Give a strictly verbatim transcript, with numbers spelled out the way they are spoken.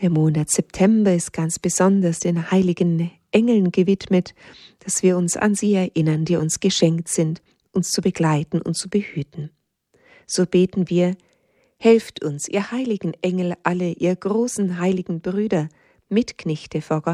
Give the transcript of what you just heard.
Der Monat September ist ganz besonders den heiligen Engeln gewidmet, dass wir uns an sie erinnern, die uns geschenkt sind, uns zu begleiten und zu behüten. So beten wir: Helft uns, ihr heiligen Engel alle, ihr großen heiligen Brüder, Mitknechte vor Gott,